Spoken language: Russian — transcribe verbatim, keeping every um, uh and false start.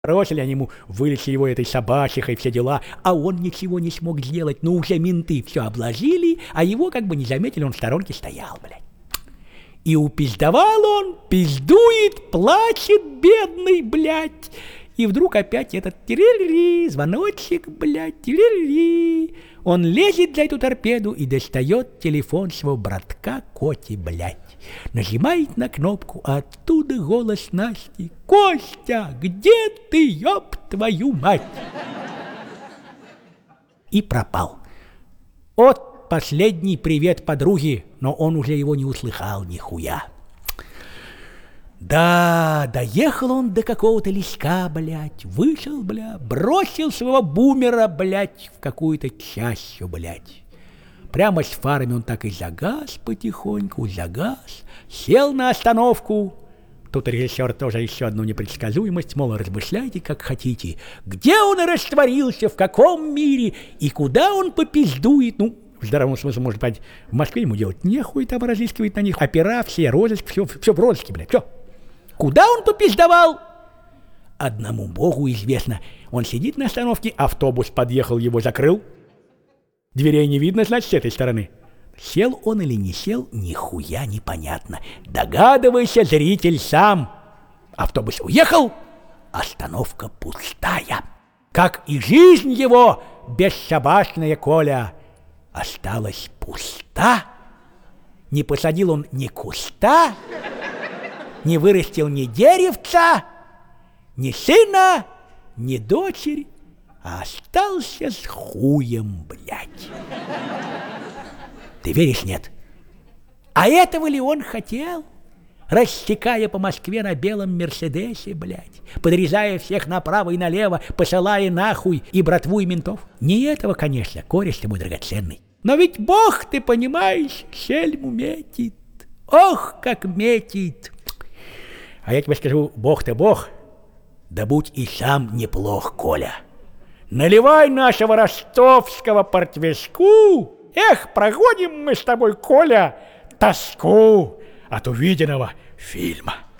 Бросили они ему, вылечили его этой собачихой, все дела, а он ничего не смог сделать. Ну, уже менты все обложили, а его как бы не заметили, он в сторонке стоял, блядь. И упиздовал он, пиздует, плачет, бедный, блядь. И вдруг опять этот тирили, звоночек, блядь, тирили. Он лезет за эту торпеду и достает телефон своего братка Коти, блядь. Нажимает на кнопку, а оттуда голос Насти: «Костя, где ты, ёб твою мать?» И пропал. Вот последний привет подруге, но он уже его не услыхал нихуя. Да, доехал он до какого-то леска, блядь, вышел, бля, бросил своего бумера, блядь, в какую-то чащу, блядь. Прямо с фарами он так и загаз потихоньку, загаз, сел на остановку. Тут режиссер тоже еще одну непредсказуемость, мол, размышляйте как хотите. Где он растворился, в каком мире и куда он попиздует, ну, в здравом смысле, может быть, в Москве ему делать нехуй, там разыскивать на них опера, все, розыск, все, все в розыске, блядь, все. Куда он попиздовал? Одному богу известно. Он сидит на остановке, автобус подъехал, его закрыл. Дверей не видно, значит, с этой стороны. Сел он или не сел, нихуя непонятно. Догадывайся, зритель, сам. Автобус уехал, остановка пустая. Как и жизнь его, бесшабашная, Коля, осталась пуста. Не посадил он ни куста, не вырастил ни деревца, ни сына, ни дочери, а остался с хуем, блядь. Ты веришь, нет? А этого ли он хотел? Рассекая по Москве на белом Мерседесе, блядь, подрезая всех направо и налево, посылая нахуй и братву, и ментов. Не этого, конечно, кореш ты мой драгоценный. Но ведь Бог, ты понимаешь, шельму метит. Ох, как метит! А я тебе скажу, Бог-то Бог, да будь и сам неплох, Коля. Наливай нашего ростовского портвейску. Эх, проходим мы с тобой, Коля, тоску от увиденного фильма.